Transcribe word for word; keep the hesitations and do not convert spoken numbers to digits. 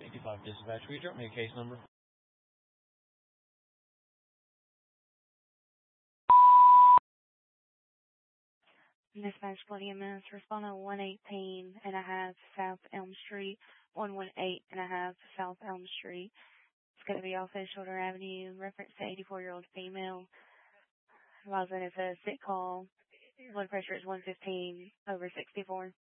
fifty-five dispatch. Will you drop me a case number? Dispatch Bloody M S, respond on one eighteen and a half South Elm Street, one eighteen and a half South Elm Street. It's going to be off of Shoulder Avenue, reference to eighty-four-year-old female. Advising it's a sick call. Blood pressure is one fifteen over sixty-four.